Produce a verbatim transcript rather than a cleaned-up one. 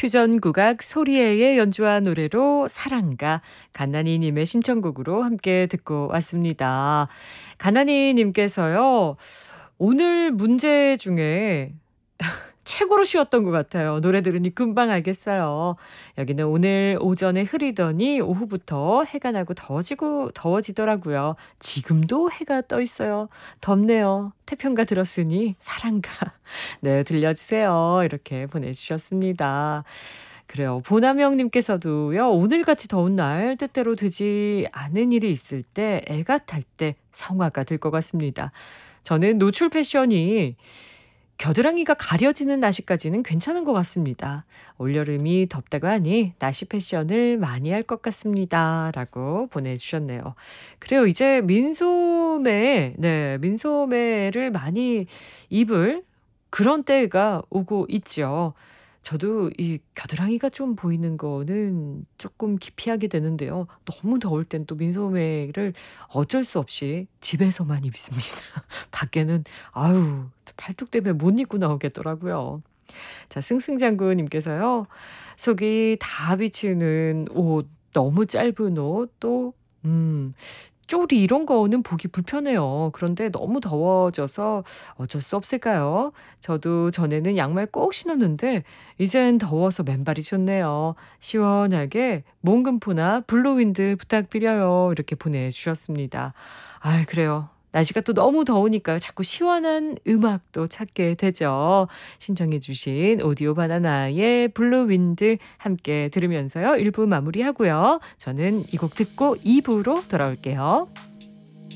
퓨전 국악 소리에의 연주한 노래로 사랑가 가나니님의 신청곡으로 함께 듣고 왔습니다. 가나니님께서요. 오늘 문제 중에 최고로 쉬웠던 것 같아요. 노래 들으니 금방 알겠어요. 여기는 오늘 오전에 흐리더니 오후부터 해가 나고 더워지고 더워지더라고요. 지금도 해가 떠 있어요. 덥네요. 태평가 들었으니 사랑가. 네, 들려주세요. 이렇게 보내주셨습니다. 그래요. 보남형님께서도요. 오늘같이 더운 날 뜻대로 되지 않은 일이 있을 때 애가 탈 때 성화가 들 것 같습니다. 저는 노출 패션이 겨드랑이가 가려지는 나시까지는 괜찮은 것 같습니다. 올여름이 덥다고 하니 나시 패션을 많이 할 것 같습니다. 라고 보내주셨네요. 그래요. 이제 민소매, 네, 민소매를 많이 입을 그런 때가 오고 있죠. 저도 이 겨드랑이가 좀 보이는 거는 조금 기피하게 되는데요. 너무 더울 땐 또 민소매를 어쩔 수 없이 집에서만 입습니다. 밖에는 아유 팔뚝 때문에 못 입고 나오겠더라고요. 자, 승승장구님께서요. 속이 다 비치는 옷, 너무 짧은 옷, 또 음, 쪼리 이런 거는 보기 불편해요. 그런데 너무 더워져서 어쩔 수 없을까요? 저도 전에는 양말 꼭 신었는데 이젠 더워서 맨발이 좋네요. 시원하게 몽금포나 블루윈드 부탁드려요. 이렇게 보내주셨습니다. 아, 그래요. 날씨가 또 너무 더우니까요. 자꾸 시원한 음악도 찾게 되죠. 신청해 주신 오디오 바나나의 블루윈드 함께 들으면서요. 일 부 마무리하고요. 저는 이 곡 듣고 이 부로 돌아올게요.